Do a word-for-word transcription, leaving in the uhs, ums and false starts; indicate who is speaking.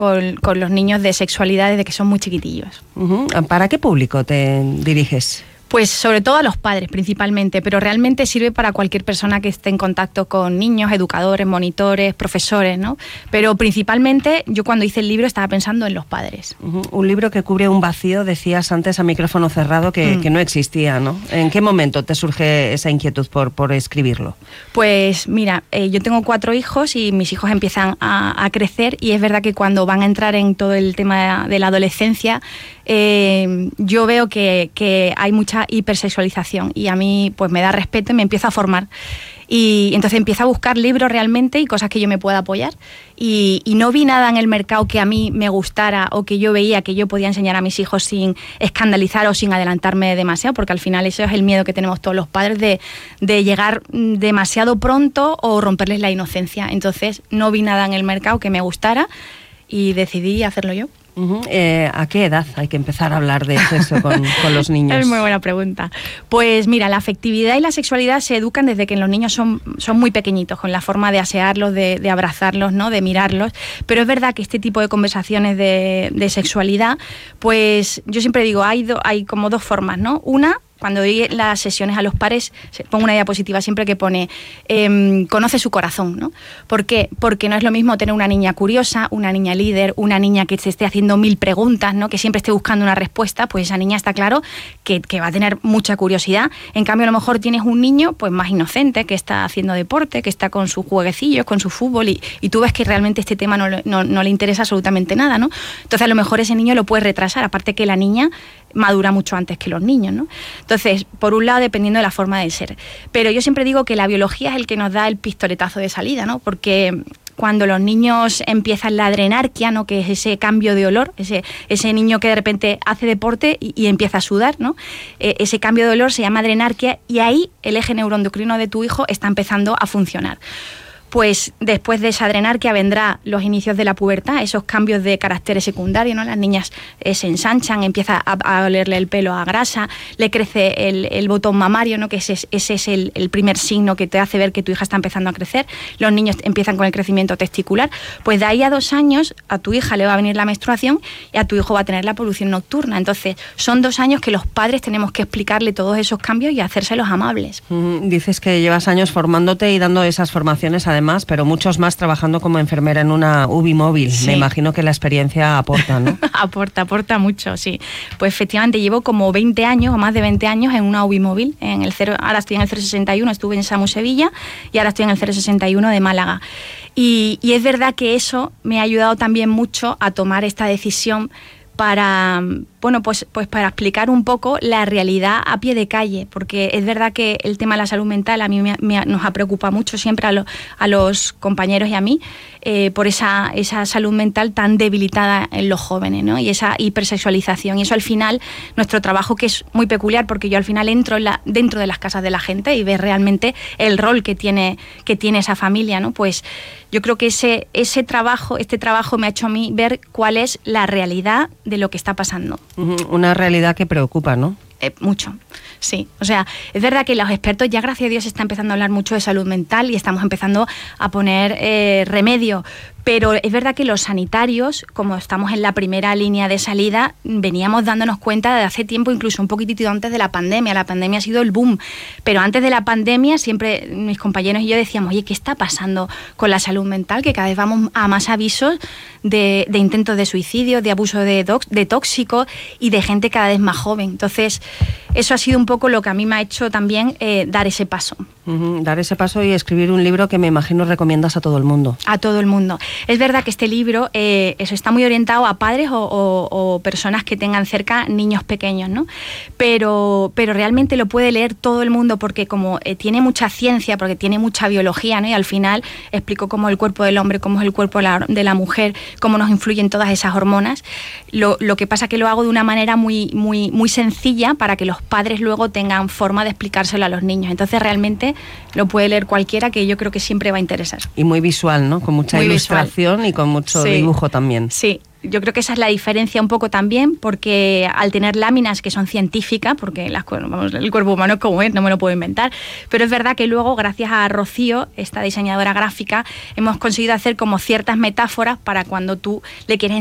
Speaker 1: con, con los niños de sexualidad desde que son muy chiquitillos.
Speaker 2: Uh-huh. ¿Para qué público te diriges?
Speaker 1: Pues sobre todo a los padres principalmente, pero realmente sirve para cualquier persona que esté en contacto con niños, educadores, monitores, profesores, ¿no? Pero principalmente yo cuando hice el libro estaba pensando en los padres.
Speaker 2: Uh-huh. Un libro que cubre un vacío, decías antes a micrófono cerrado, que, mm. que no existía, ¿no? ¿En qué momento te surge esa inquietud por, por escribirlo?
Speaker 1: Pues mira, eh, yo tengo cuatro hijos y mis hijos empiezan a, a crecer y es verdad que cuando van a entrar en todo el tema de la adolescencia, eh, yo veo que, que hay mucha hipersexualización y a mí pues me da respeto y me empiezo a formar y entonces empiezo a buscar libros realmente y cosas que yo me pueda apoyar y, y no vi nada en el mercado que a mí me gustara o que yo veía que yo podía enseñar a mis hijos sin escandalizar o sin adelantarme demasiado, porque al final eso es el miedo que tenemos todos los padres de, de llegar demasiado pronto o romperles la inocencia. Entonces no vi nada en el mercado que me gustara y decidí hacerlo yo.
Speaker 2: Uh-huh. Eh, ¿A qué edad hay que empezar a hablar de sexo con, con los niños?
Speaker 1: Es muy buena pregunta. Pues mira, la afectividad y la sexualidad se educan desde que los niños son, son muy pequeñitos, con la forma de asearlos, de, de abrazarlos, ¿no? De mirarlos. Pero es verdad que este tipo de conversaciones de, de sexualidad, pues yo siempre digo, hay, do, hay como dos formas, ¿no? Una, cuando doy las sesiones a los padres, pongo una diapositiva siempre que pone eh, conoce su corazón, ¿no? ¿Por qué? Porque no es lo mismo tener una niña curiosa, una niña líder, una niña que se esté haciendo mil preguntas, ¿no? Que siempre esté buscando una respuesta, pues esa niña está claro que, que va a tener mucha curiosidad. En cambio, a lo mejor tienes un niño pues más inocente, que está haciendo deporte, que está con sus jueguecillos, con su fútbol, y, y tú ves que realmente este tema no, no, no le interesa absolutamente nada, ¿no? Entonces, a lo mejor ese niño lo puede retrasar, aparte que la niña madura mucho antes que los niños, ¿no? Entonces, por un lado, dependiendo de la forma de ser. Pero yo siempre digo que la biología es el que nos da el pistoletazo de salida, ¿no? Porque cuando los niños empiezan la adrenarquia, ¿no? Que es ese cambio de olor, ese, ese niño que de repente hace deporte y, y empieza a sudar, ¿no? Eh, ese cambio de olor se llama adrenarquia y ahí el eje neuroendocrino de tu hijo está empezando a funcionar. Pues después de esa adrenarquia vendrá los inicios de la pubertad, esos cambios de caracteres secundarios, ¿no? Las niñas eh, se ensanchan, empieza a, a olerle el pelo a grasa, le crece el, el botón mamario, ¿no? Que ese, ese es el, el primer signo que te hace ver que tu hija está empezando a crecer. Los niños empiezan con el crecimiento testicular. Pues de ahí a dos años a tu hija le va a venir la menstruación y a tu hijo va a tener la polución nocturna. Entonces son dos años que los padres tenemos que explicarle todos esos cambios y hacérselos amables.
Speaker 2: Mm, dices que llevas años formándote y dando esas formaciones además más, pero muchos más trabajando como enfermera en una U B I móvil. Sí. Me imagino que la experiencia aporta, ¿no?
Speaker 1: aporta, aporta mucho, sí. Pues efectivamente llevo como veinte años o más de veinte años en una U B I móvil. En el cero, ahora estoy en el cero sesenta y uno, estuve en SAMU Sevilla y ahora estoy en el cero sesenta y uno de Málaga. Y, y es verdad que eso me ha ayudado también mucho a tomar esta decisión para, bueno, pues, pues para explicar un poco la realidad a pie de calle, porque es verdad que el tema de la salud mental a mí me, me, nos ha preocupado mucho siempre a, lo, a los compañeros y a mí eh, por esa, esa salud mental tan debilitada en los jóvenes, ¿no? Y esa hipersexualización. Y eso al final, nuestro trabajo, que es muy peculiar, porque yo al final entro en la, dentro de las casas de la gente y ves realmente el rol que tiene, que tiene esa familia, ¿no? Pues yo creo que ese, ese trabajo, este trabajo me ha hecho a mí ver cuál es la realidad de lo que está pasando.
Speaker 2: Una realidad que preocupa, ¿no?
Speaker 1: Eh, mucho, sí. O sea, es verdad que los expertos ya, gracias a Dios, están empezando a hablar mucho de salud mental y estamos empezando a poner eh, remedio. Pero es verdad que los sanitarios, como estamos en la primera línea de salida, veníamos dándonos cuenta de hace tiempo, incluso un poquitito antes de la pandemia. La pandemia ha sido el boom. Pero antes de la pandemia, siempre mis compañeros y yo decíamos, oye, ¿qué está pasando con la salud mental? Que cada vez vamos a más avisos de, de intentos de suicidio, de abuso de, dox, de tóxicos y de gente cada vez más joven. Entonces, eso ha sido un poco lo que a mí me ha hecho también eh, dar ese paso.
Speaker 2: Uh-huh, dar ese paso y escribir un libro que me imagino recomiendas a todo el mundo.
Speaker 1: A todo el mundo. Es verdad que este libro eh, eso está muy orientado a padres o, o, o personas que tengan cerca niños pequeños, ¿no? Pero, pero realmente lo puede leer todo el mundo porque como eh, tiene mucha ciencia, porque tiene mucha biología, ¿no? Y al final explico cómo el cuerpo del hombre, cómo es el cuerpo de la, de la mujer, cómo nos influyen todas esas hormonas. Lo, lo que pasa que lo hago de una manera muy, muy, muy sencilla para que los padres luego tengan forma de explicárselo a los niños. Entonces realmente lo puede leer cualquiera, que yo creo que siempre va a interesar.
Speaker 2: Y muy visual, ¿no? Con mucha muy ilustración visual. Y con mucho sí. dibujo también.
Speaker 1: Sí, yo creo que esa es la diferencia un poco también, porque al tener láminas que son científicas, porque las, vamos, el cuerpo humano es como es, no me lo puedo inventar, pero es verdad que luego, gracias a Rocío, esta diseñadora gráfica, hemos conseguido hacer como ciertas metáforas para cuando tú le quieres